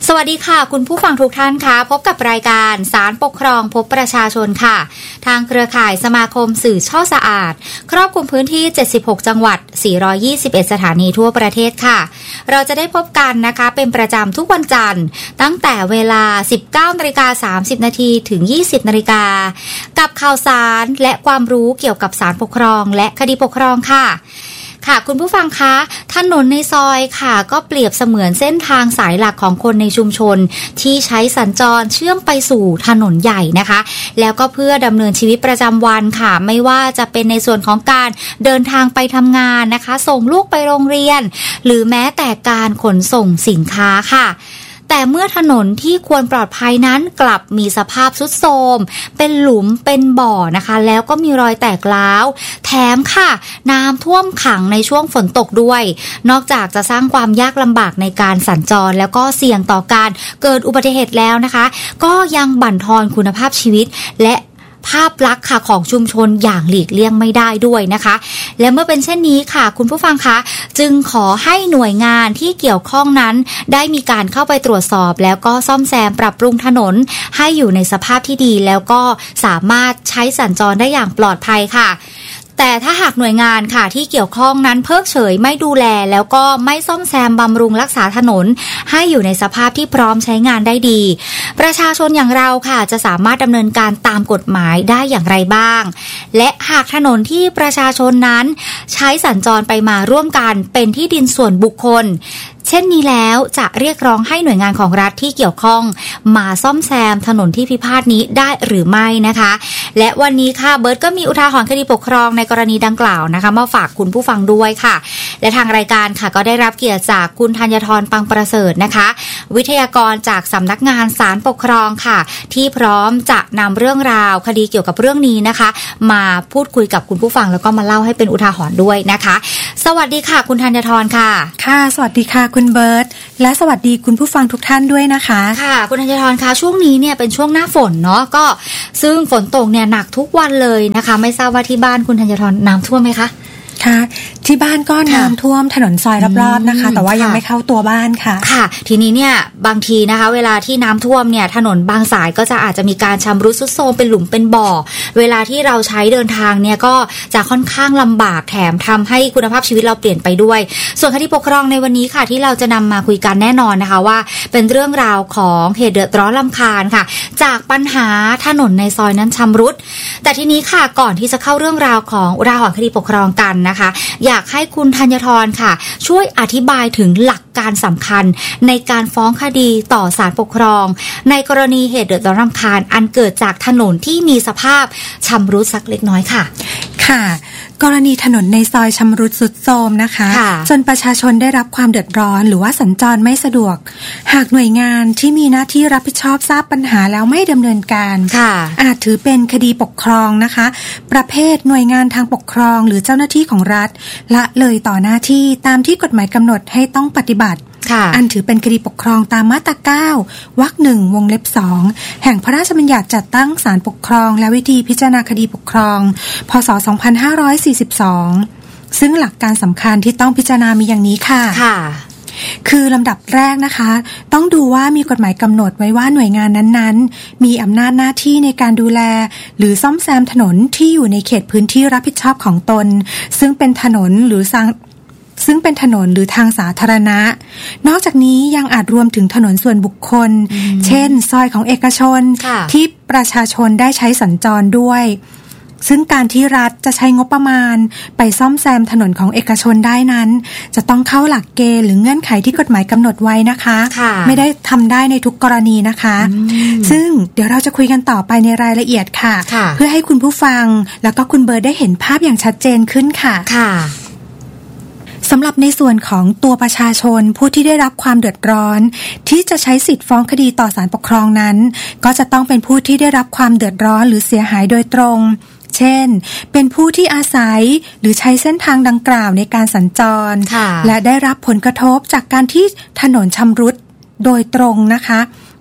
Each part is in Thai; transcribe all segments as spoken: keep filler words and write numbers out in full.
สวัสดีค่ะคุณผู้ฟังทุกท่านค่ะพบกับรายการศาลปกครองพบประชาชนค่ะทางเครือข่ายสมาคมสื่อช่อสะอาดครอบคลุมพื้นที่เจ็ดสิบหกจังหวัดสี่ร้อยยี่สิบเอ็ดสถานีทั่วประเทศค่ะเราจะได้พบกันนะคะเป็นประจำทุกวันจันทร์ตั้งแต่เวลา สิบเก้านาฬิกาสามสิบนาทีถึง ยี่สิบนาฬิกากับข่าวสารและความรู้เกี่ยวกับศาลปกครองและคดีปกครองค่ะค่ะคุณผู้ฟังคะถนนในซอยค่ะก็เปรียบเสมือนเส้นทางสายหลักของคนในชุมชนที่ใช้สัญจรเชื่อมไปสู่ถนนใหญ่นะคะแล้วก็เพื่อดำเนินชีวิตประจำวันค่ะไม่ว่าจะเป็นในส่วนของการเดินทางไปทำงานนะคะส่งลูกไปโรงเรียนหรือแม้แต่การขนส่งสินค้าค่ะแต่เมื่อถนนที่ควรปลอดภัยนั้นกลับมีสภาพทรุดโทรมเป็นหลุมเป็นบ่อนะคะแล้วก็มีรอยแตกร้าวแถมค่ะน้ำท่วมขังในช่วงฝนตกด้วยนอกจากจะสร้างความยากลำบากในการสัญจรแล้วก็เสี่ยงต่อการเกิดอุบัติเหตุแล้วนะคะก็ยังบั่นทอนคุณภาพชีวิตและภาพลักษณ์ค่ะของชุมชนอย่างหลีกเลี่ยงไม่ได้ด้วยนะคะและเมื่อเป็นเช่นนี้ค่ะคุณผู้ฟังคะจึงขอให้หน่วยงานที่เกี่ยวข้องนั้นได้มีการเข้าไปตรวจสอบแล้วก็ซ่อมแซมปรับปรุงถนนให้อยู่ในสภาพที่ดีแล้วก็สามารถใช้สัญจรได้อย่างปลอดภัยค่ะแต่ถ้าหากหน่วยงานค่ะที่เกี่ยวข้องนั้นเพิกเฉยไม่ดูแลแล้วก็ไม่ซ่อมแซมบำรุงรักษาถนนให้อยู่ในสภาพที่พร้อมใช้งานได้ดีประชาชนอย่างเราค่ะจะสามารถดำเนินการตามกฎหมายได้อย่างไรบ้างและหากถนนที่ประชาชนนั้นใช้สัญจรไปมาร่วมกันเป็นที่ดินส่วนบุคคลเช่นนี้แล้วจะเรียกร้องให้หน่วยงานของรัฐที่เกี่ยวข้องมาซ่อมแซมถนนที่พิพาทนี้ได้หรือไม่นะคะและวันนี้ค่ะเบิร์ตก็มีอุทาหรณ์คดีปกครองในกรณีดังกล่าวนะคะมาฝากคุณผู้ฟังด้วยค่ะและทางรายการค่ะก็ได้รับเกียรติจากคุณธัญธรปังประเสริฐนะคะวิทยากรจากสำนักงานศาลปกครองค่ะที่พร้อมจะนำเรื่องราวคดีเกี่ยวกับเรื่องนี้นะคะมาพูดคุยกับคุณผู้ฟังแล้วก็มาเล่าให้เป็นอุทาหรณ์ด้วยนะคะสวัสดีค่ะคุณธัญธรค่ะค่ะสวัสดีค่ะคุณเบิร์ตและสวัสดีคุณผู้ฟังทุกท่านด้วยนะคะค่ะคุณธัญธรคะช่วงนี้เนี่ยเป็นช่วงหน้าฝนเนาะก็ซึ่งฝนตกเนี่ยหนักทุกวันเลยนะคะไม่ทราบว่าที่บ้านคุณธัญธรน้ำท่วมไหมคะค่ะที่บ้านก็น้ำท่วมถนนซอยรอบๆนะคะแต่ว่ายังไม่เข้าตัวบ้านค่ะค่ะทีนี้เนี่ยบางทีนะคะเวลาที่น้ำท่วมเนี่ยถนนบางสายก็จะอาจจะมีการชำรุดทรุดโทรมเป็นหลุมเป็นบ่อเวลาที่เราใช้เดินทางเนี่ยก็จะค่อนข้างลำบากแถมทำให้คุณภาพชีวิตเราเปลี่ยนไปด้วยส่วนคดีปกครองในวันนี้ค่ะที่เราจะนำมาคุยกันแน่นอนนะคะว่าเป็นเรื่องราวของเหตุเดือดร้อนรำคาญค่ะจากปัญหาถนนในซอยนั้นชำรุดแต่ทีนี้ค่ะก่อนที่จะเข้าเรื่องราวของอุทาหรณ์คดีปกครองกันนะคะอยากให้คุณธัญธรค่ะช่วยอธิบายถึงหลักการสำคัญในการฟ้องคดีต่อศาลปกครองในกรณีเหตุเดือดร้อนรำคาญอันเกิดจากถนนที่มีสภาพชำรุดสักเล็กน้อยค่ะค่ะกรณีถนนในซอยชำรุดทรุดโทรมนะคะจนประชาชนได้รับความเดือดร้อนหรือว่าสัญจรไม่สะดวกหากหน่วยงานที่มีหน้าที่รับผิดชอบทราบปัญหาแล้วไม่ดำเนินการอาจถือเป็นคดีปกครองนะคะประเภทหน่วยงานทางปกครองหรือเจ้าหน้าที่ของรัฐละเลยต่อหน้าที่ตามที่กฎหมายกำหนดให้ต้องปฏิบัติอันถือเป็นคดีปกครองตามมาตราเก้าวรรคหนึ่งวงเล็บสองแห่งพระราชบัญญัติจัดตั้งศาลปกครองและวิธีพิจารณาคดีปกครองพ.ศ. สองพันห้าร้อยสี่สิบสองซึ่งหลักการสำคัญที่ต้องพิจารณามีอย่างนี้ค่ะคือลำดับแรกนะคะต้องดูว่ามีกฎหมายกำหนดไว้ว่าหน่วยงานนั้นๆมีอำนาจหน้าที่ในการดูแลหรือซ่อมแซมถนนที่อยู่ในเขตพื้นที่รับผิดชอบของตนซึ่งเป็นถนนหรือซึ่งเป็นถนนหรือทางสาธารณะนอกจากนี้ยังอาจรวมถึงถนนส่วนบุคคลเช่นซอยของเอกชนที่ประชาชนได้ใช้สัญจรด้วยซึ่งการที่รัฐจะใช้งบประมาณไปซ่อมแซมถนนของเอกชนได้นั้นจะต้องเข้าหลักเกณฑ์หรือเงื่อนไขที่กฎหมายกำหนดไว้นะคะไม่ได้ทำได้ในทุกกรณีนะคะซึ่งเดี๋ยวเราจะคุยกันต่อไปในรายละเอียดค่ะเพื่อให้คุณผู้ฟังแล้วก็คุณเบิร์ดได้เห็นภาพอย่างชัดเจนขึ้นค่ะสำหรับในส่วนของตัวประชาชนผู้ที่ได้รับความเดือดร้อนที่จะใช้สิทธิฟ้องคดีต่อศาลปกครองนั้นก็จะต้องเป็นผู้ที่ได้รับความเดือดร้อนหรือเสียหายโดยตรงเช่นเป็นผู้ที่อาศัยหรือใช้เส้นทางดังกล่าวในการสัญจรและได้รับผลกระทบจากการที่ถนนชำรุดโดยตรงนะคะ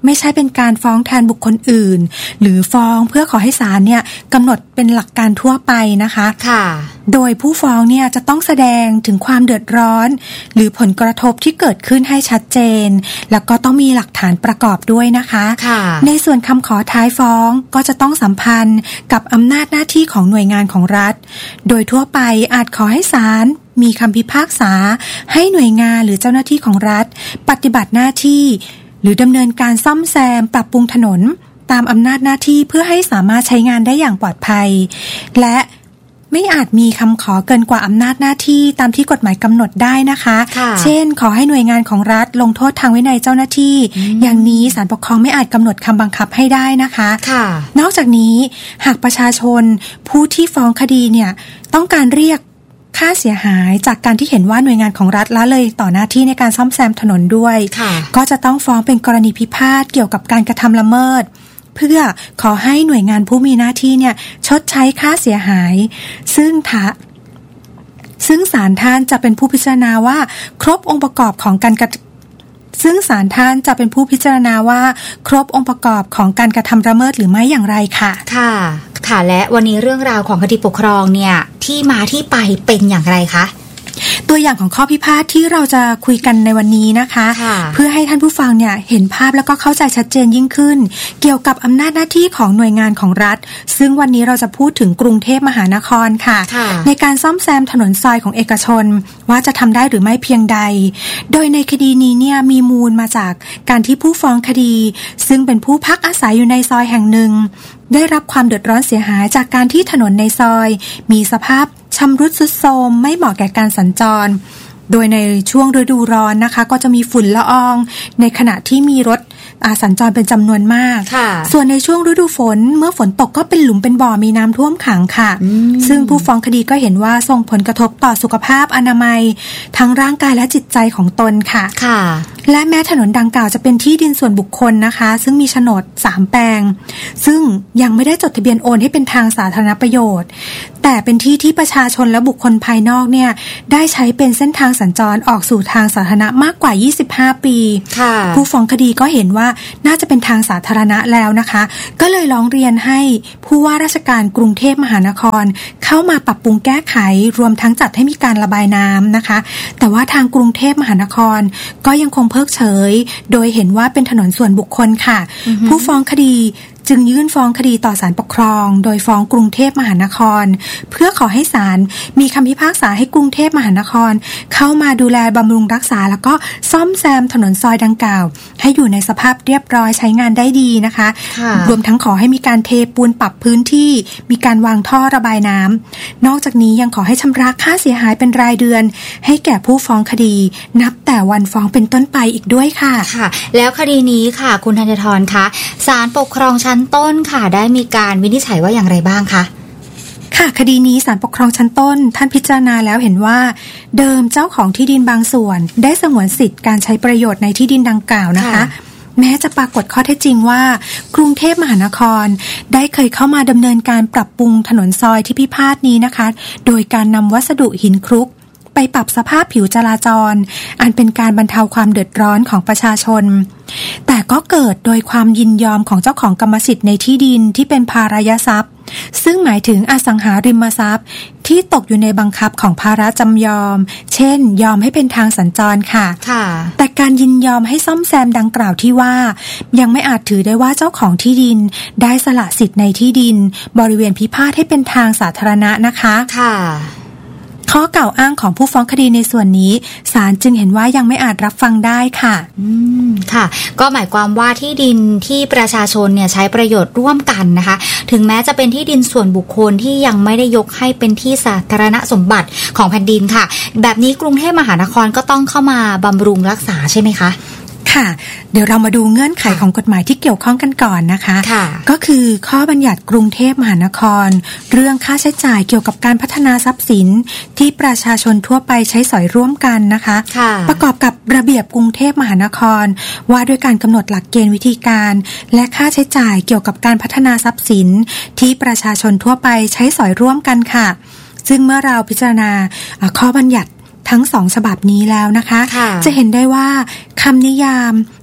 ไม่ใช่เป็นการฟ้องแทนบุคคลอื่นหรือฟ้องเพื่อขอให้ศาลเนี่ยกำหนดเป็นหลักการทั่วไปนะคะค่ะโดยผู้ฟ้องเนี่ยจะต้องแสดงถึงความเดือดร้อนหรือผลกระทบที่เกิดขึ้นให้ชัดเจนแล้วก็ต้องมีหลักฐานประกอบด้วยนะคะค่ะในส่วนคำขอท้ายฟ้องก็จะต้องสัมพันธ์กับอำนาจหน้าที่ของหน่วยงานของรัฐโดยทั่วไปอาจขอให้ศาลมีคำพิพากษาให้หน่วยงานหรือเจ้าหน้าที่ของรัฐปฏิบัติหน้าที่หรือดำเนินการซ่อมแซมปรับปรุงถนนตามอำนาจหน้าที่เพื่อให้สามารถใช้งานได้อย่างปลอดภัยและไม่อาจมีคำขอเกินกว่าอำนาจหน้าที่ตามที่กฎหมายกำหนดได้นะคะเช่นขอให้หน่วยงานของรัฐลงโทษทางวินัยเจ้าหน้าที่อย่างนี้ศาลปกครองไม่อาจกำหนดคำบังคับให้ได้นะคะนอกจากนี้หากประชาชนผู้ที่ฟ้องคดีเนี่ยต้องการเรียกค่าเสียหายจากการที่เห็นว่าหน่วยงานของรัฐละเลยต่อหน้าที่ในการซ่อมแซมถนนด้วยก็จะต้องฟ้องเป็นกรณีพิพาทเกี่ยวกับการกระทำละเมิดเพื่อขอให้หน่วยงานผู้มีหน้าที่เนี่ยชดใช้ค่าเสียหายซึ่งถ้าซึ่งศาลท่านจะเป็นผู้พิจารณาว่าครบองค์ประกอบของการกระซึ่งศาลท่านจะเป็นผู้พิจารณาว่าครบองค์ประกอบของการกระทำละเมิดหรือไม่อย่างไรค่ะค่ะค่ะและวันนี้เรื่องราวของคดีปกครองเนี่ยที่มาที่ไปเป็นอย่างไรคะตัวอย่างของข้อพิพาทที่เราจะคุยกันในวันนี้นะคะเพื่อให้ท่านผู้ฟังเนี่ยเห็นภาพแล้วก็เข้าใจชัดเจนยิ่งขึ้นเกี่ยวกับอำนาจหน้าที่ของหน่วยงานของรัฐซึ่งวันนี้เราจะพูดถึงกรุงเทพมหานครค่ะในการซ่อมแซมถนนซอยของเอกชนว่าจะทำได้หรือไม่เพียงใดโดยในคดีนี้เนี่ยมีมูลมาจากการที่ผู้ฟ้องคดีซึ่งเป็นผู้พักอาศัยอยู่ในซอยแห่งหนึ่งได้รับความเดือดร้อนเสียหายจากการที่ถนนในซอยมีสภาพชำรุดทรุดโทรมไม่เหมาะแก่การสัญจรโดยในช่วงฤดูร้อนนะคะก็จะมีฝุ่นละอองในขณะที่มีรถสัญจรเป็นจำนวนมากส่วนในช่วงฤดูฝนเมื่อฝนตกก็เป็นหลุมเป็นบ่อมีน้ำท่วมขังค่ะซึ่งผู้ฟ้องคดีก็เห็นว่าส่งผลกระทบต่อสุขภาพอนามัยทั้งร่างกายและจิตใจของตนค่ะและแม้ถนนดังกล่าวจะเป็นที่ดินส่วนบุคคลนะคะซึ่งมีโฉนดสามแปลงซึ่งยังไม่ได้จดทะเบียนโอนให้เป็นทางสาธารณประโยชน์แต่เป็นที่ที่ประชาชนและบุคคลภายนอกเนี่ยได้ใช้เป็นเส้นทางสัญจรออกสู่ทางสาธารณะมากกว่ายี่สิบห้าปีผู้ฟ้องคดีก็เห็นว่าน่าจะเป็นทางสาธารณะแล้วนะคะก็เลยร้องเรียนให้ผู้ว่าราชการกรุงเทพมหานครเข้ามาปรับปรุงแก้ไขรวมทั้งจัดให้มีการระบายน้ำนะคะแต่ว่าทางกรุงเทพมหานครก็ยังคงเพิกเฉยโดยเห็นว่าเป็นถนนส่วนบุคคลค่ะ uh-huh. ผู้ฟ้องคดีจึงยื่นฟ้องคดีต่อศาลปกครองโดยฟ้องกรุงเทพมหานครเพื่อขอให้ศาลมีคำพิพากษาให้กรุงเทพมหานครเข้ามาดูแลบำรุงรักษาแล้วก็ซ่อมแซมถนนซอยดังกล่าวให้อยู่ในสภาพเรียบร้อยใช้งานได้ดีนะคะรวมทั้งขอให้มีการเทปูนปรับพื้นที่มีการวางท่อระบายน้ำนอกจากนี้ยังขอให้ชำระค่าเสียหายเป็นรายเดือนให้แก่ผู้ฟ้องคดีนับแต่วันฟ้องเป็นต้นไปอีกด้วยค่ะค่ะแล้วคดีนี้ค่ะคุณธัญธรคะศาลปกครองชั้นต้นค่ะได้มีการวินิจฉัยว่าอย่างไรบ้างคะค่ะคดีนี้ศาลปกครองชั้นต้นท่านพิจารณาแล้วเห็นว่าเดิมเจ้าของที่ดินบางส่วนได้สงวนสิทธิ์การใช้ประโยชน์ในที่ดินดังกล่าวนะคะแม้จะปรากฏข้อเท็จจริงว่ากรุงเทพมหานครได้เคยเข้ามาดำเนินการปรับปรุงถนนซอยที่พิพาทนี้นะคะโดยการนำวัสดุหินคลุกไปปรับสภาพผิวจราจรอันเป็นการบรรเทาความเดือดร้อนของประชาชนแต่ก็เกิดโดยความยินยอมของเจ้าของกรรมสิทธิ์ในที่ดินที่เป็นภาระทรัพย์ซึ่งหมายถึงอสังหาริมทรัพย์ที่ตกอยู่ในบังคับของภาระจำยอมเช่นยอมให้เป็นทางสัญจรค่ะแต่การยินยอมให้ซ่อมแซมดังกล่าวที่ว่ายังไม่อาจถือได้ว่าเจ้าของที่ดินได้สละสิทธิ์ในที่ดินบริเวณพิพาทให้เป็นทางสาธารณะนะคะค่ะข้อกล่าวอ้างของผู้ฟ้องคดีในส่วนนี้ศาลจึงเห็นว่ายังไม่อาจรับฟังได้ค่ะอืมค่ะก็หมายความว่าที่ดินที่ประชาชนเนี่ยใช้ประโยชน์ร่วมกันนะคะถึงแม้จะเป็นที่ดินส่วนบุคคลที่ยังไม่ได้ยกให้เป็นที่สาธารณสมบัติของแผ่นดินค่ะแบบนี้กรุงเทพมหานครก็ต้องเข้ามาบำรุงรักษาใช่ไหมคะค่ะเดี๋ยวเรามาดูเงื่อนไขของกฎหมายที่เกี่ยวข้องกันก่อนนะคะก็คือข้อบัญญัติกรุงเทพมหานครเรื่องค่าใช้จ่ายเกี่ยวกับการพัฒนาทรัพย์สินที่ประชาชนทั่วไปใช้สอยร่วมกันนะคะประกอบกับระเบียบกรุงเทพมหานครว่าด้วยการกำหนดหลักเกณฑ์วิธีการและค่าใช้จ่ายเกี่ยวกับการพัฒนาทรัพย์สินที่ประชาชนทั่วไปใช้สอยร่วมกันค่ะซึ่งเมื่อเราพิจารณาข้อบัญญัติทั้งสองฉบับนี้แล้วนะคะจะเห็นได้ว่าคำนิยาม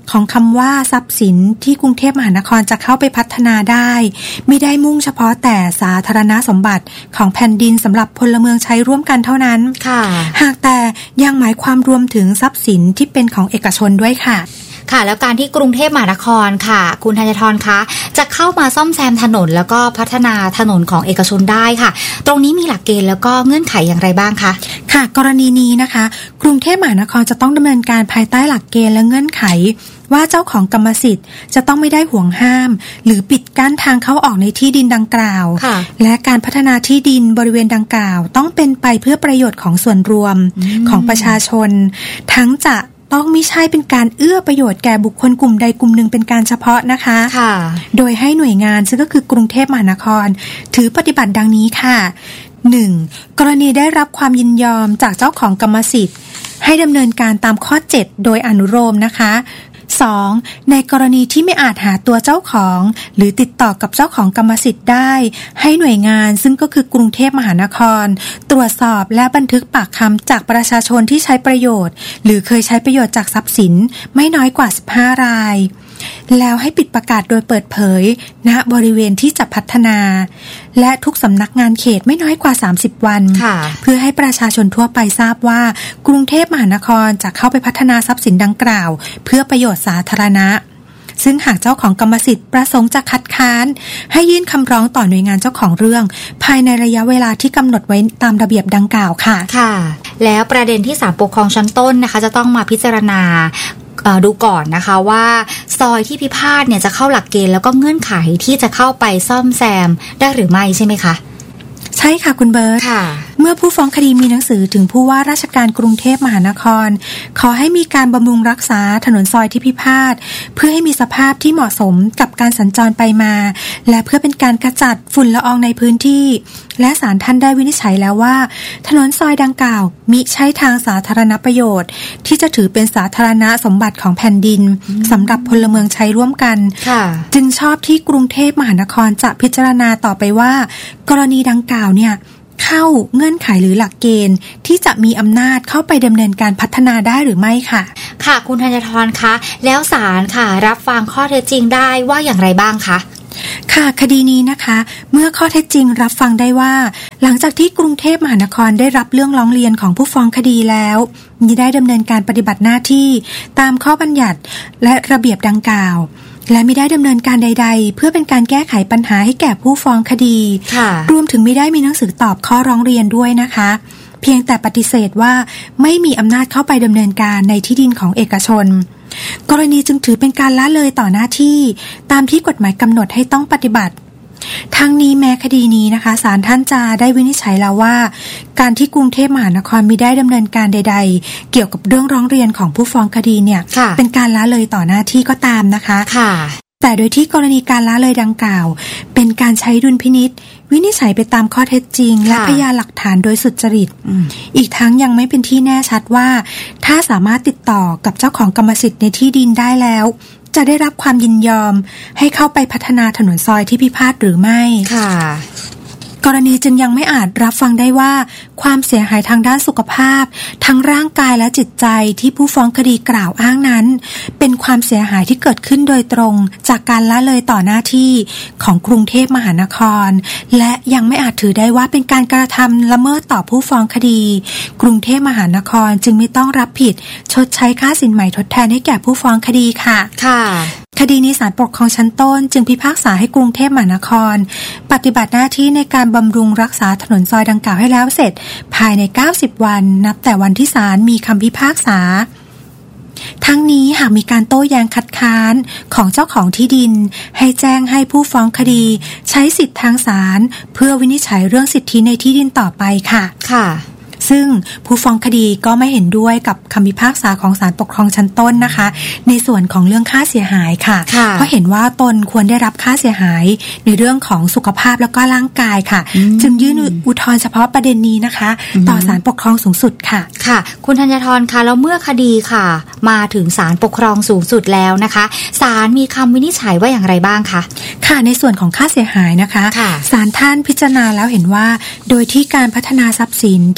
ของคำว่าทรัพย์สินที่กรุงเทพมหานครจะเข้าไปพัฒนาได้ไม่ได้มุ่งเฉพาะแต่สาธารณสมบัติของแผ่นดินสำหรับพลเมืองใช้ร่วมกันเท่านั้นหากแต่ยังหมายความรวมถึงทรัพย์สินที่เป็นของเอกชนด้วยค่ะค่ะแล้วการที่กรุงเทพมหานครค่ะคุณธัญฑรคะจะเข้ามาซ่อมแซมถนนแล้วก็พัฒนาถนนของเอกชนได้ค่ะตรงนี้มีหลักเกณฑ์แล้วก็เงื่อนไขอย่างไรบ้างคะค่ะกรณีนี้นะคะกรุงเทพมหานครจะต้องดำเนินการภายใต้หลักเกณฑ์และเงื่อนไขว่าเจ้าของกรรมสิทธิ์จะต้องไม่ได้ห่วงห้ามหรือปิดกั้นทางเข้าออกในที่ดินดังกล่าวและการพัฒนาที่ดินบริเวณดังกล่าวต้องเป็นไปเพื่อประโยชน์ของส่วนรวมของประชาชนทั้งจะต้องไม่ใช่เป็นการเอื้อประโยชน์แก่บุคคลกลุ่มใดกลุ่มหนึ่งเป็นการเฉพาะนะคะค่ะโดยให้หน่วยงานซึ่งก็คือกรุงเทพมหานครถือปฏิบัติดังนี้ค่ะ หนึ่ง. กรณีได้รับความยินยอมจากเจ้าของกรรมสิทธิ์ให้ดำเนินการตามข้อเจ็ดโดยอนุโลมนะคะสอง. ในกรณีที่ไม่อาจหาตัวเจ้าของหรือติดต่อกับเจ้าของกรรมสิทธิ์ได้ให้หน่วยงานซึ่งก็คือกรุงเทพมหานครตรวจสอบและบันทึกปากคำจากประชาชนที่ใช้ประโยชน์หรือเคยใช้ประโยชน์จากทรัพย์สินไม่น้อยกว่าสิบห้ารายแล้วให้ปิดประกาศโดยเปิดเผยณบริเวณที่จะพัฒนาและทุกสำนักงานเขตไม่น้อยกว่าสามสิบวันเพื่อให้ประชาชนทั่วไปทราบว่ากรุงเทพมหานครจะเข้าไปพัฒนาทรัพย์สินดังกล่าวเพื่อประโยชน์สาธารณะซึ่งหากเจ้าของกรรมสิทธิ์ประสงค์จะคัดค้านให้ยื่นคำร้องต่อหน่วยงานเจ้าของเรื่องภายในระยะเวลาที่กำหนดไว้ตามระเบียบดังกล่าวค่ะค่ะแล้วประเด็นที่ศาลปกครองชั้นต้นนะคะจะต้องมาพิจารณาดูก่อนนะคะว่าซอยที่พิพาทเนี่ยจะเข้าหลักเกณฑ์แล้วก็เงื่อนไขที่จะเข้าไปซ่อมแซมได้หรือไม่ใช่ไหมคะใช่ค่ะคุณเบิร์ตเมื่อผู้ฟ้องคดีมีหนังสือถึงผู้ว่าราชการกรุงเทพมหานครขอให้มีการบำรุงรักษาถนนซอยที่พิพาทเพื่อให้มีสภาพที่เหมาะสมกับการสัญจรไปมาและเพื่อเป็นการกระจัดฝุ่นละอองในพื้นที่และศาลท่านได้วินิจฉัยแล้วว่าถนนซอยดังกล่าวมิใช่ทางสาธารณประโยชน์ที่จะถือเป็นสาธารณสมบัติของแผ่นดินสำหรับพลเมืองใช้ร่วมกันจึงชอบที่กรุงเทพมหานครจะพิจารณาต่อไปว่ากรณีดังกล่าวเนี่ยเข้าเงื่อนไขหรือหลักเกณฑ์ที่จะมีอำนาจเข้าไปดำเนินการพัฒนาได้หรือไม่ค่ะค่ะคุณธัญฑรคะแล้วศาลค่ะรับฟังข้อเท็จจริงได้ว่าอย่างไรบ้างคะค่ะคดีนี้นะคะเมื่อข้อเท็จจริงรับฟังได้ว่าหลังจากที่กรุงเทพมหานครได้รับเรื่องร้องเรียนของผู้ฟ้องคดีแล้วได้ดำเนินการปฏิบัติหน้าที่ตามข้อบัญญัติและระเบียบดังกล่าวและไม่ได้ดำเนินการใดๆเพื่อเป็นการแก้ไขปัญหาให้แก่ผู้ฟ้องคดีรวมถึงไม่ได้มีหนังสือตอบข้อร้องเรียนด้วยนะคะเพียงแต่ปฏิเสธว่าไม่มีอำนาจเข้าไปดำเนินการในที่ดินของเอกชนกรณีจึงถือเป็นการละเลยต่อหน้าที่ตามที่กฎหมายกำหนดให้ต้องปฏิบัติทั้งนี้แม้คดีนี้นะคะศาลท่านจะได้วินิจฉัยแล้วว่าการที่กรุงเทพมหานครมิได้ดำเนินการใดๆเกี่ยวกับเรื่องร้องเรียนของผู้ฟ้องคดีเนี่ยเป็นการละเลยต่อหน้าที่ก็ตามนะคะแต่โดยที่กรณีการละเลยดังกล่าวเป็นการใช้ดุลพินิจวินิจฉัยไปตามข้อเท็จจริงและพยานหลักฐานโดยสุจริตอีกทั้งยังไม่เป็นที่แน่ชัดว่าถ้าสามารถติดต่อกับเจ้าของกรรมสิทธิ์ในที่ดินได้แล้วจะได้รับความยินยอมให้เข้าไปพัฒนาถนนซอยที่พิพาทหรือไม่ค่ะกรณีจึงยังไม่อาจรับฟังได้ว่าความเสียหายทางด้านสุขภาพทั้งร่างกายและจิตใจที่ผู้ฟ้องคดีกล่าวอ้างนั้นเป็นความเสียหายที่เกิดขึ้นโดยตรงจากการละเลยต่อหน้าที่ของกรุงเทพมหานครและยังไม่อาจถือได้ว่าเป็นการกระทำละเมิดต่อผู้ฟ้องคดีกรุงเทพมหานครจึงไม่ต้องรับผิดชดใช้ค่าสินไหมทดแทนให้แก่ผู้ฟ้องคดีค่ะค่ะคดีนี้ศาลปกครองชั้นต้นจึงพิพากษาให้กรุงเทพมหานครปฏิบัติหน้าที่ในการบำรุงรักษาถนนซอยดังกล่าวให้แล้วเสร็จภายในเก้าสิบวันนับแต่วันที่ศาลมีคำพิพากษาทั้งนี้หากมีการโต้แย้งคัดค้านของเจ้าของที่ดินให้แจ้งให้ผู้ฟ้องคดีใช้สิทธิทางศาลเพื่อวินิจฉัยเรื่องสิทธิในที่ดินต่อไปค่ะค่ะซึ่งผู้ฟ้องคดีก็ไม่เห็นด้วยกับคำพิพากษาของศาลปกครองชั้นต้นนะคะในส่วนของเรื่องค่าเสียหายค่ะเพราะเห็นว่าตนควรได้รับค่าเสียหายในเรื่องของสุขภาพแล้วก็ร่างกายค่ะจึงยื่นอุทธรณ์เฉพาะประเด็นนี้นะคะต่อศาลปกครองสูงสุดค่ะค่ะคุณธัญฑรคะแล้วเมื่อคดีค่ะมาถึงศาลปกครองสูงสุดแล้วนะคะศาลมีคำวินิจฉัยว่าอย่างไรบ้างคะค่ะในส่วนของค่าเสียหายนะคะศาลท่านพิจารณาแล้วเห็นว่าโดยที่การพัฒนาทรัพย์สินที่ประชา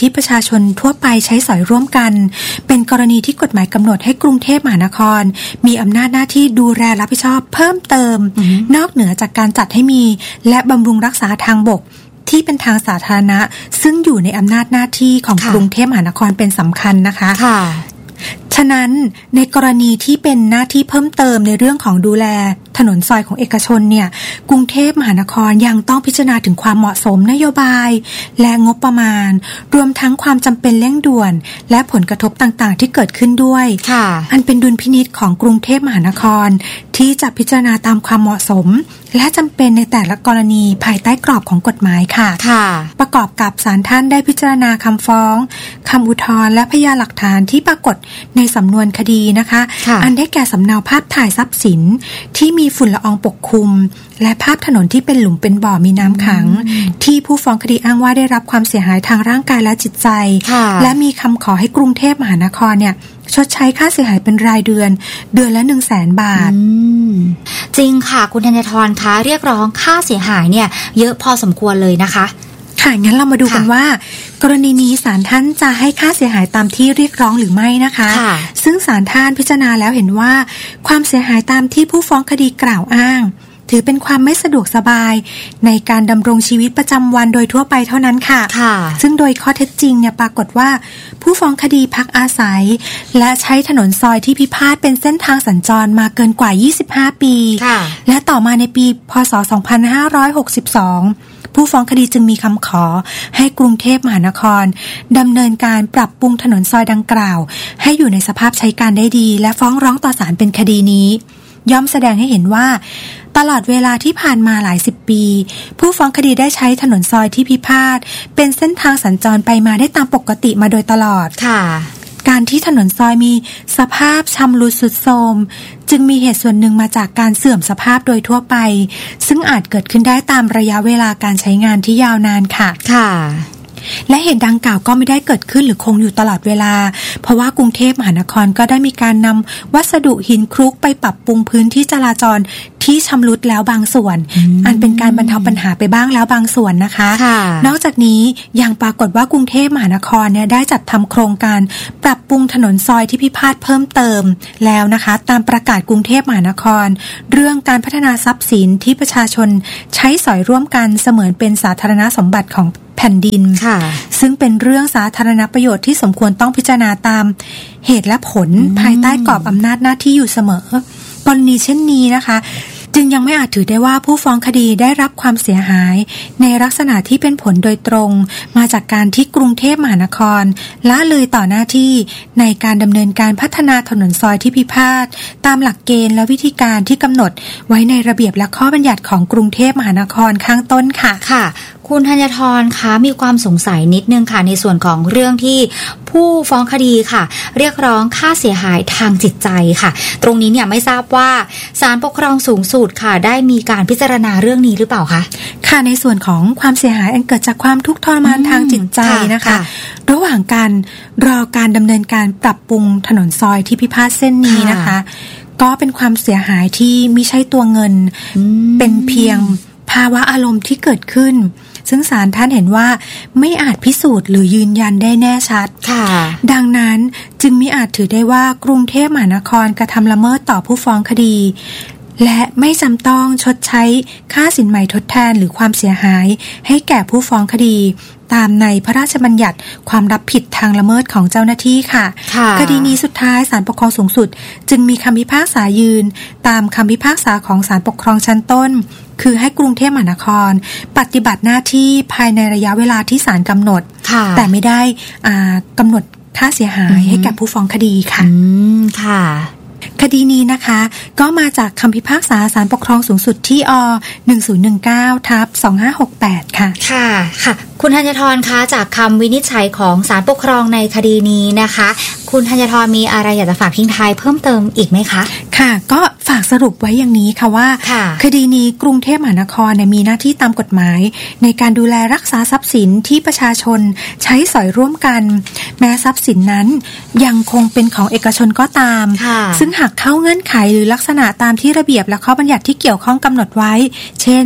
ชนทั่วไปใช้สอยร่วมกันเป็นกรณีที่กฎหมายกำหนดให้กรุงเทพมหานครมีอำนาจหน้าที่ดูแลรับผิดชอบเพิ่มเติม mm-hmm. นอกเหนือจากการจัดให้มีและบำรุงรักษาทางบกที่เป็นทางสาธารณะซึ่งอยู่ในอำนาจหน้าที่ของกรุงเทพมหานครเป็นสำคัญนะคะฉะนั้นในกรณีที่เป็นหน้าที่เพิ่มเติมในเรื่องของดูแลถนนซอยของเอกชนเนี่ยกรุงเทพมหานครยังต้องพิจารณาถึงความเหมาะสมนโยบายและงบประมาณรวมทั้งความจำเป็นเร่งด่วนและผลกระทบต่างๆที่เกิดขึ้นด้วยอันเป็นดุลพินิจของกรุงเทพมหานครที่จะพิจารณาตามความเหมาะสมและจำเป็นในแต่ละกรณีภายใต้กรอบของกฎหมายค่ะประกอบกับศาลท่านได้พิจารณาคำฟ้องคำอุทธรณ์และพยานหลักฐานที่ปรากฏในสำนวนคดีนะคะอันได้แก่สำเนาภาพถ่ายทรัพย์สินที่มีฝุ่นละอองปกคลุมและภาพถนนที่เป็นหลุมเป็นบ่อมีน้ำขังที่ผู้ฟ้องคดีอ้างว่าได้รับความเสียหายทางร่างกายและจิตใจและมีคำขอให้กรุงเทพมหานครเนี่ยชดใช้ค่าเสียหายเป็นรายเดือนเดือนละหนึ่งแสนบาทจริงค่ะคุณธัญธรคะเรียกร้องค่าเสียหายเนี่ยเยอะพอสมควรเลยนะคะค่ะงั้นเรามาดูกันว่ากรณีนี้ศาลท่านจะให้ค่าเสียหายตามที่เรียกร้องหรือไม่นะคะซึ่งศาลท่านพิจารณาแล้วเห็นว่าความเสียหายตามที่ผู้ฟ้องคดีกล่าวอ้างถือเป็นความไม่สะดวกสบายในการดำรงชีวิตประจำวันโดยทั่วไปเท่านั้นค่ะซึ่งโดยข้อเท็จจริงเนี่ยปรากฏว่าผู้ฟ้องคดีพักอาศัยและใช้ถนนซอยที่พิพาทเป็นเส้นทางสัญจรมาเกินกว่ายี่สิบห้าปีและต่อมาในปีพ.ศ. สองพันห้าร้อยหกสิบสองผู้ฟ้องคดีจึงมีคำขอให้กรุงเทพมหานครดำเนินการปรับปรุงถนนซอยดังกล่าวให้อยู่ในสภาพใช้การได้ดีและฟ้องร้องต่อศาลเป็นคดีนี้ย่อมแสดงให้เห็นว่าตลอดเวลาที่ผ่านมาหลายสิบปีผู้ฟ้องคดีได้ใช้ถนนซอยที่พิพาทเป็นเส้นทางสัญจรไปมาได้ตามปกติมาโดยตลอดค่ะการที่ถนนซอยมีสภาพชำรุดทรุดโทรมจึงมีเหตุส่วนหนึ่งมาจากการเสื่อมสภาพโดยทั่วไปซึ่งอาจเกิดขึ้นได้ตามระยะเวลาการใช้งานที่ยาวนานค่ะค่ะและเหตุดังกล่าวก็ไม่ได้เกิดขึ้นหรือคงอยู่ตลอดเวลาเพราะว่ากรุงเทพมหานครก็ได้มีการนำวัสดุหินคลุกไปปรับปรุงพื้นที่จราจรที่ชำรุดแล้วบางส่วนอันเป็นการบรรเทาปัญหาไปบ้างแล้วบางส่วนนะคะนอกจากนี้ยังปรากฏว่ากรุงเทพมหานครเนี่ยได้จัดทำโครงการปรับปรุงถนนซอยที่พิพาทเพิ่มเติมแล้วนะคะตามประกาศกรุงเทพมหานครเรื่องการพัฒนาทรัพย์สินที่ประชาชนใช้สอยร่วมกันเสมือนเป็นสาธารณสมบัติของแผ่นดินซึ่งเป็นเรื่องสาธารณประโยชน์ที่สมควรต้องพิจารณาตามเหตุและผลภายใต้กรอบอำนาจหน้าที่อยู่เสมอกรณีเช่นนี้นะคะจึงยังไม่อาจถือได้ว่าผู้ฟ้องคดีได้รับความเสียหายในลักษณะที่เป็นผลโดยตรงมาจากการที่กรุงเทพมหานครละเลยต่อหน้าที่ในการดำเนินการพัฒนาถนนซอยที่พิพาทตามหลักเกณฑ์และวิธีการที่กำหนดไว้ในระเบียบและข้อบัญญัติของกรุงเทพมหานครข้างต้นค่ะค่ะคุณธัญธรคะมีความสงสัยนิดนึงค่ะในส่วนของเรื่องที่ผู้ฟ้องคดีค่ะเรียกร้องค่าเสียหายทางจิตใจค่ะตรงนี้เนี่ยไม่ทราบว่าศาลปกครองสูงสุดค่ะได้มีการพิจารณาเรื่องนี้หรือเปล่าคะค่ะในส่วนของความเสียหายอันเกิดจากความทุกข์ทรมานทางจิตใจนะคะระหว่างการรอการดำเนินการปรับปรุงถนนซอยที่พิพาทเส้นนี้นะคะก็เป็นความเสียหายที่ไม่ใช่ตัวเงินเป็นเพียงภาวะอารมณ์ที่เกิดขึ้นซึ่งศาลท่านเห็นว่าไม่อาจพิสูจน์หรือยืนยันได้แน่ชัดดังนั้นจึงมิอาจถือได้ว่ากรุงเทพมหานครกระทำละเมิดต่อผู้ฟ้องคดีและไม่จำต้องชดใช้ค่าสินไหมทดแทนหรือความเสียหายให้แก่ผู้ฟ้องคดีตามในพระราชบัญญัติความรับผิดทางละเมิดของเจ้าหน้าที่ค่ะคดีนี้สุดท้ายศาลปกครองสูงสุดจึงมีคำพิพากษายืนตามคำพิพากษาของศาลปกครองชั้นต้นคือให้กรุงเทพมหานครปฏิบัติหน้าที่ภายในระยะเวลาที่ศาลกำหนดแต่ไม่ได้กำหนดค่าเสียหายให้กับผู้ฟ้องคดีค่ะค่ะคดีนี้นะคะก็มาจากคำพิพากษาศาลปกครองสูงสุดที่อ หนึ่งศูนย์หนึ่งเก้า ทับ สองห้าหกแปด ค่ะค่ะค่ะคุณธัญธรคะจากคำวินิจฉัยของศาลปกครองในคดีนี้นะคะคุณธัญธรมีอะไรอยากจะฝากทิ้งท้ายเพิ่มเติมอีกไหมคะค่ะก็ฝากสรุปไว้อย่างนี้ค่ะว่าคดีนี้กรุงเทพมหานครเนี่ยมีหน้าที่ตามกฎหมายในการดูแลรักษาทรัพย์สินที่ประชาชนใช้สอยร่วมกันแม้ทรัพย์สินนั้นยังคงเป็นของเอกชนก็ตามซึ่งหากเข้าเงื่อนไขหรือลักษณะตามที่ระเบียบและข้อบัญญัติที่เกี่ยวข้องกำหนดไว้เช่น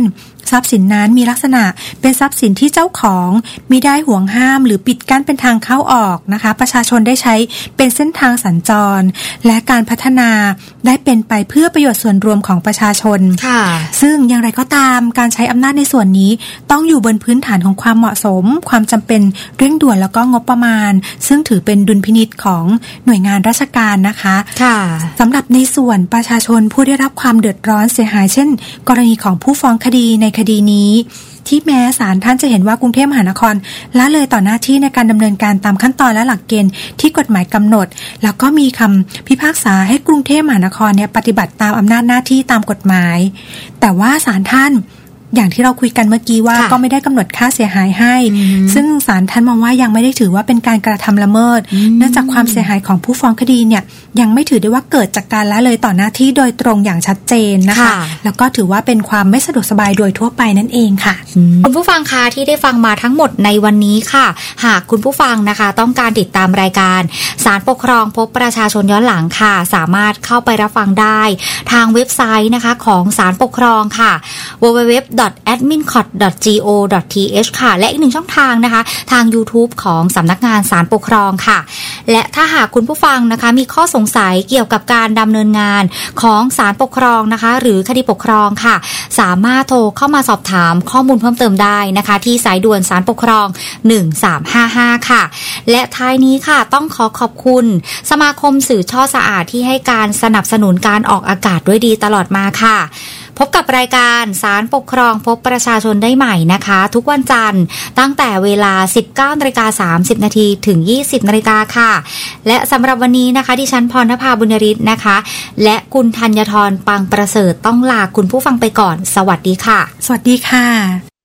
ทรัพย์สินนั้นมีลักษณะเป็นทรัพย์สินที่เจ้าของมิได้ห่วงห้ามหรือปิดกั้นเป็นทางเข้าออกนะคะประชาชนได้ใช้เป็นเส้นทางสัญจรและการพัฒนาได้เป็นไปเพื่อประโยชน์ส่วนรวมของประชาชนค่ะซึ่งอย่างไรก็ตามการใช้อำนาจในส่วนนี้ต้องอยู่บนพื้นฐานของความเหมาะสมความจำเป็นเร่งด่วนแล้วก็งบประมาณซึ่งถือเป็นดุลพินิจของหน่วยงานราชการนะคะค่ะสำหรับในส่วนประชาชนผู้ได้รับความเดือดร้อนเสียหายเช่นกรณีของผู้ฟ้องคดีในคดีนี้ที่แม้ศาลท่านจะเห็นว่ากรุงเทพมหานครละเลยต่อหน้าที่ในการดำเนินการตามขั้นตอนและหลักเกณฑ์ที่กฎหมายกำหนดแล้วก็มีคำพิพากษาให้กรุงเทพมหานครเนี่ยปฏิบัติตามอำนาจหน้าที่ตามกฎหมายแต่ว่าศาลท่านอย่างที่เราคุยกันเมื่อกี้ว่าก็ไม่ได้กำหนดค่าเสียหายให้ซึ่งศาลท่านมองว่ายังไม่ได้ถือว่าเป็นการกระทำละเมิดเนื่องจากความเสียหายของผู้ฟ้องคดีเนี่ยยังไม่ถือได้ว่าเกิดจากการละเลยต่อหน้าที่โดยตรงอย่างชัดเจนนะคะแล้วก็ถือว่าเป็นความไม่สะดวกสบายโดยทั่วไปนั่นเองค่ะคุณผู้ฟังคะที่ได้ฟังมาทั้งหมดในวันนี้ค่ะหากคุณผู้ฟังนะคะต้องการติดตามรายการศาลปกครองพบประชาชนย้อนหลังค่ะสามารถเข้าไปรับฟังได้ทางเว็บไซต์นะคะของศาลปกครองค่ะ ดับเบิลยู ดับเบิลยู ดับเบิลยู ดอท แอดมินคอท ดอท จี โอ ดอท ที เอช ค่ะและอีกหนึ่งช่องทางนะคะทาง YouTube ของสำนักงานศาลปกครองค่ะและถ้าหากคุณผู้ฟังนะคะมีข้อสงสัยเกี่ยวกับการดำเนินงานของศาลปกครองนะคะหรือคดีปกครองค่ะสามารถโทรเข้ามาสอบถามข้อมูลเพิ่มเติมได้นะคะที่สายด่วนศาลปกครองหนึ่งสามห้าห้าค่ะและท้ายนี้ค่ะต้องขอขอบคุณสมาคมสื่อช่อสะอาดที่ให้การสนับสนุนการออกอากาศด้วยดีตลอดมาค่ะพบกับรายการศาลปกครองพบประชาชนได้ใหม่นะคะทุกวันจันทร์ตั้งแต่เวลา สิบเก้านาฬิกาสามสิบนาทีถึง ยี่สิบนาฬิกาค่ะและสำหรับวันนี้นะคะดิฉันพรณภาบุญยริศนะคะและคุณธัญธรปังประเสริฐต้องลาคุณผู้ฟังไปก่อนสวัสดีค่ะสวัสดีค่ะ